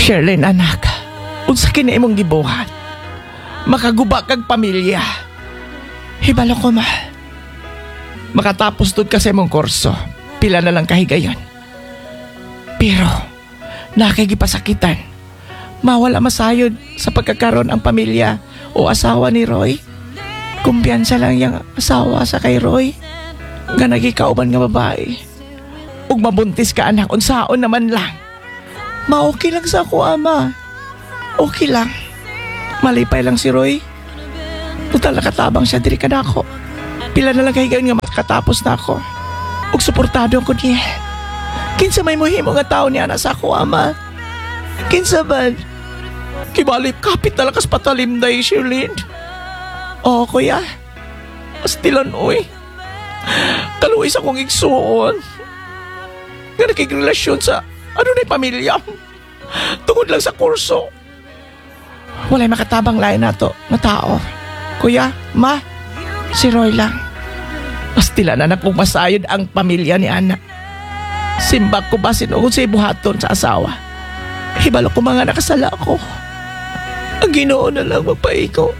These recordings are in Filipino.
Sherlyn anak, unsa kini imong gibuhat? Makaguba kag pamilya. Hibalo ko ma. Makatapos tud ka sa imong kurso, pila na lang kahigayon. Pero nakagipasakitan, mawala masayod sa pagkakaroon ang pamilya o asawa ni Roy. Kumpiyansa lang yung asawa sa kay Roy nga nagikauban nga babae. Ug mabuntis ka anak, unsaon naman lang. Ma-okay lang sa ako ama. Okay lang. Malipay lang si Roy. Total nakatabang siya diri ka na ako. Pila na lang kahigayon nga makatapos na ako. Ug suportado ko niya. Kinsa may muhimo nga tao niya na sa ako ama. Kinsa man. Kibalip kapit na lakas patalim na Sherlyn. Oo kuya. Astilan oy. Kaluis akong igsuon. Nga nakikrelasyon sa na'y pamilya. Tungod lang sa kurso. Walay makatabang lain na to na tao. Kuya, ma, si Roy lang. Pastila na napugmasayod ang pamilya ni Ana. Simbak ko ba sinuod sa ibuhaton sa asawa? Hibalo ko mga nakasala ko. Ang Ginoo na lang magpaiko.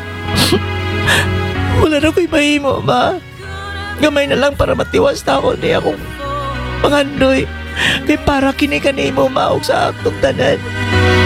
Wala na ko'y mahimo, ma. Gamay na lang para matiwas na ako niya akong pangandoy. Kaya para kini kanimo maog sa atong tanan.